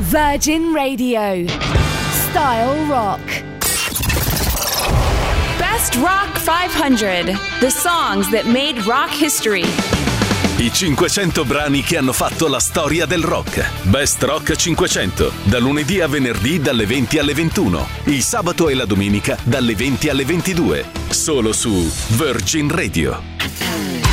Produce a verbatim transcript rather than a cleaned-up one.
Virgin Radio. Style Rock. Best Rock cinquecento. The songs that made rock history. I cinquecento brani che hanno fatto la storia del rock. Best Rock cinquecento. Da lunedì a venerdì dalle venti alle ventuno. Il sabato e la domenica dalle venti alle ventidue. Solo su Virgin Radio.